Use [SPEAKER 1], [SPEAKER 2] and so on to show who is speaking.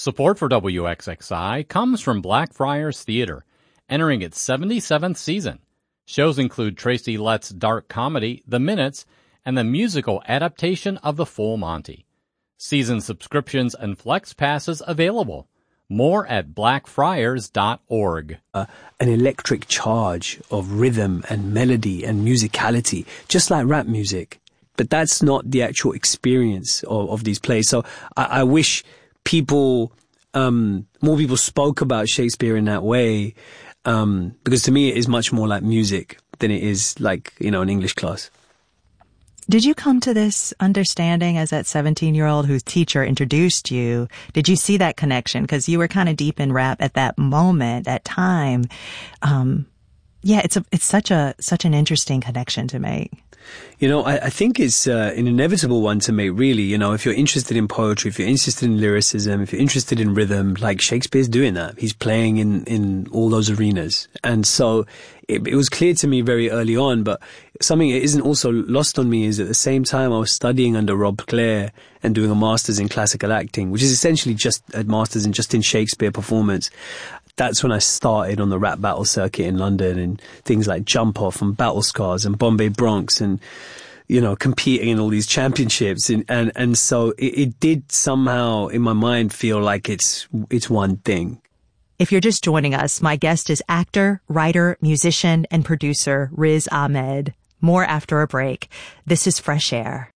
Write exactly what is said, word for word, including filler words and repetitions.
[SPEAKER 1] Support for W X X I comes from Blackfriars Theater, entering its seventy-seventh season. Shows include Tracy Letts' dark comedy, The Minutes, and the musical adaptation of The Full Monty. Season subscriptions and flex passes available. More at blackfriars dot org.
[SPEAKER 2] Uh, an electric charge of rhythm and melody and musicality, just like rap music. But that's not the actual experience of, of these plays. So I, I wish people, um, more people spoke about Shakespeare in that way, um, because to me it is much more like music than it is like, you know, an English class.
[SPEAKER 3] Did you come to this understanding as that seventeen-year-old whose teacher introduced you? Did you see that connection? Because you were kind of deep in rap at that moment, that time. Um, yeah, it's a, it's such a such an interesting connection to make.
[SPEAKER 2] You know, I, I think it's uh, an inevitable one to make, really. You know, if you're interested in poetry, if you're interested in lyricism, if you're interested in rhythm, like Shakespeare's doing that. He's playing in, in all those arenas. And so it, it was clear to me very early on, but something that isn't also lost on me is at the same time I was studying under Rob Clare and doing a master's in classical acting, which is essentially just a master's in just in Shakespeare performance. That's when I started on the rap battle circuit in London and things like Jump Off and Battle Scars and Bombay Bronx and, you know, competing in all these championships. And, and, and so it, it did somehow in my mind feel like it's, it's one thing.
[SPEAKER 3] If you're just joining us, my guest is actor, writer, musician, and producer Riz Ahmed. More after a break. This is Fresh Air.